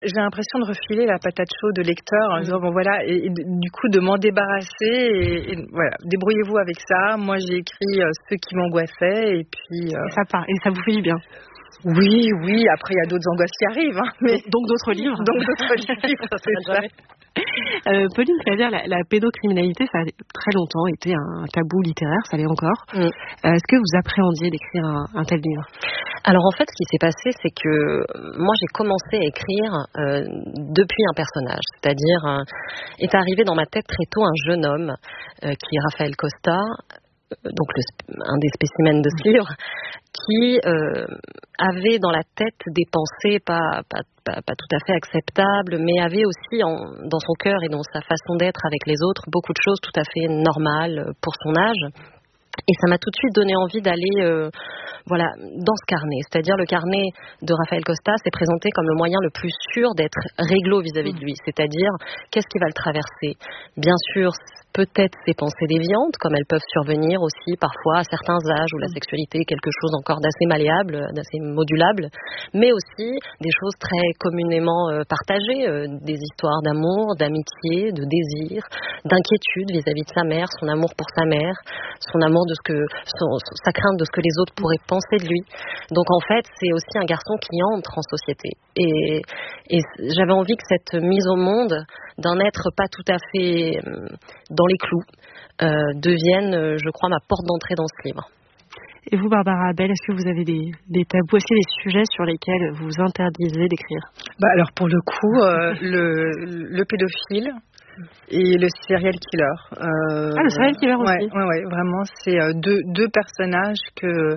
J'ai l'impression de refiler la patate chaude au lecteur en disant bon voilà et du coup de m'en débarrasser et voilà, débrouillez-vous avec ça. Moi j'ai écrit ce qui m'angoissait et puis et ça part et ça vous fait du bien. Oui, après il y a d'autres angoisses qui arrivent mais donc d'autres livres. Donc d'autres livres, c'est ça. Pauline Clavière, la pédocriminalité, ça a très longtemps été un tabou littéraire, ça l'est encore. Est-ce que vous appréhendiez d'écrire un tel livre? Alors en fait, ce qui s'est passé, c'est que moi j'ai commencé à écrire depuis un personnage, c'est-à-dire est arrivé dans ma tête très tôt un jeune homme qui est Raphaël Costa, donc un des spécimens de ce livre, qui avait dans la tête des pensées pas tout à fait acceptables, mais avait aussi dans son cœur et dans sa façon d'être avec les autres beaucoup de choses tout à fait normales pour son âge. Et ça m'a tout de suite donné envie d'aller dans ce carnet. C'est-à-dire le carnet de Raphaël Costa s'est présenté comme le moyen le plus sûr d'être réglo vis-à-vis de lui. C'est-à-dire, qu'est-ce qui va le traverser? Bien sûr, peut-être ses pensées déviantes, comme elles peuvent survenir aussi parfois à certains âges où la sexualité est quelque chose encore d'assez malléable, d'assez modulable, mais aussi des choses très communément partagées, des histoires d'amour, d'amitié, de désir, d'inquiétude vis-à-vis de sa mère, son amour pour sa mère, son amour sa crainte de ce que les autres pourraient penser de lui. Donc en fait, c'est aussi un garçon qui entre en société. Et j'avais envie que cette mise au monde d'un être pas tout à fait dans les clous devienne, je crois, ma porte d'entrée dans ce livre. Et vous, Barbara Abel, est-ce que vous avez des tabous, est-ce qu'il y a des sujets sur lesquels vous interdisez d'écrire? Alors pour le coup, le pédophile et le serial killer. Le serial killer aussi. Ouais, vraiment, c'est deux personnages que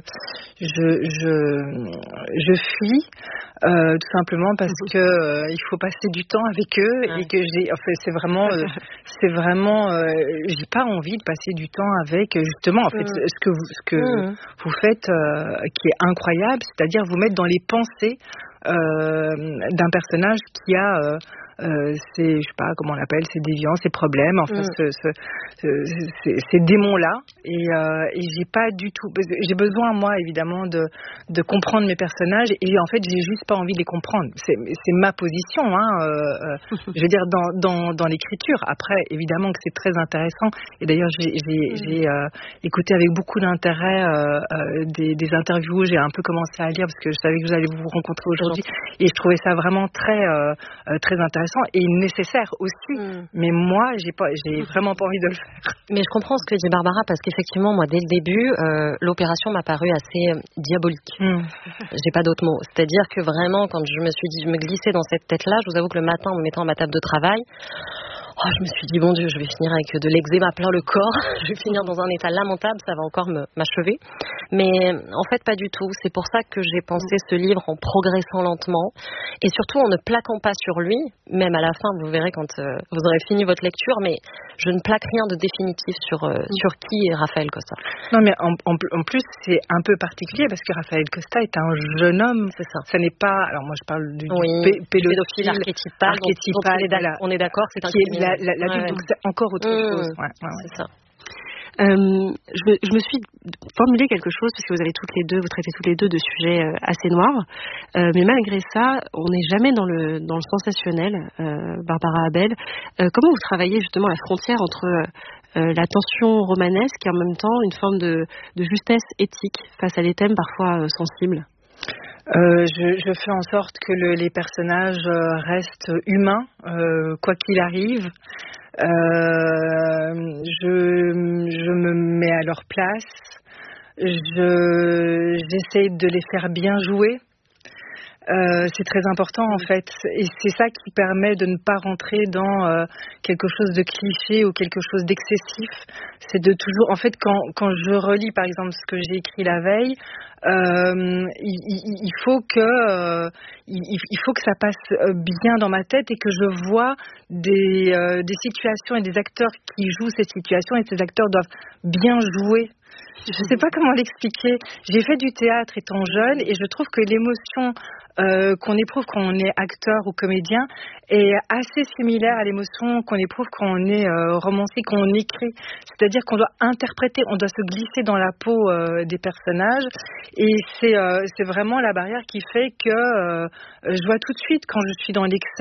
je fuis tout simplement parce que il faut passer du temps avec eux et que c'est vraiment j'ai pas envie de passer du temps avec justement en fait ce que vous faites qui est incroyable, c'est-à-dire vous mettre dans les pensées d'un personnage qui a je sais pas comment on l'appelle, ces déviances, ces problèmes, enfin ces démons-là. Et j'ai pas du tout, j'ai besoin moi évidemment de comprendre mes personnages et en fait j'ai juste pas envie de les comprendre. C'est ma position, je veux dire dans l'écriture. Après évidemment que c'est très intéressant et d'ailleurs j'ai écouté avec beaucoup d'intérêt des interviews. J'ai un peu commencé à lire parce que je savais que vous allez vous rencontrer aujourd'hui et je trouvais ça vraiment très intéressant et nécessaire aussi, mais moi j'ai vraiment pas envie de le faire. Mais je comprends ce que dit Barbara parce qu'effectivement moi dès le début l'opération m'a paru assez diabolique. J'ai pas d'autre mot, c'est-à-dire que vraiment quand je me suis dit je me glissais dans cette tête-là, je vous avoue que le matin en me mettant à ma table de travail, je me suis dit bon Dieu, je vais finir avec de l'eczéma plein le corps, je vais finir dans un état lamentable, ça va encore m'achever. Mais en fait pas du tout, c'est pour ça que j'ai pensé ce livre en progressant lentement et surtout en ne plaquant pas sur lui, même à la fin vous verrez quand vous aurez fini votre lecture, mais je ne plaque rien de définitif sur qui est Raphaël Costa. Non mais en plus c'est un peu particulier parce que Raphaël Costa est un jeune homme, c'est ça. Ça n'est pas, alors moi je parle du pédophile archétypal, on est d'accord, c'est un criminel. L'adulte, donc c'est encore autre chose. C'est ça. Je me suis formulé quelque chose parce que vous traitez toutes les deux de sujets assez noirs, mais malgré ça, on n'est jamais dans le sensationnel. Barbara Abel, comment vous travaillez justement la frontière entre la tension romanesque et en même temps une forme de justesse éthique face à des thèmes parfois sensibles? Je fais en sorte que les personnages restent humains, quoi qu'il arrive. Je me mets à leur place. J'essaie de les faire bien jouer. C'est très important en fait et c'est ça qui permet de ne pas rentrer dans quelque chose de cliché ou quelque chose d'excessif. C'est de toujours en fait quand je relis par exemple ce que j'ai écrit la veille, il faut que ça passe bien dans ma tête et que je vois des situations et des acteurs qui jouent ces situations et ces acteurs doivent bien jouer. Je ne sais pas comment l'expliquer. J'ai fait du théâtre étant jeune et je trouve que l'émotion qu'on éprouve quand on est acteur ou comédien est assez similaire à l'émotion qu'on éprouve quand on est romancier, quand on écrit. C'est-à-dire qu'on doit interpréter, on doit se glisser dans la peau des personnages et c'est vraiment la barrière qui fait que je vois tout de suite quand je suis dans l'excès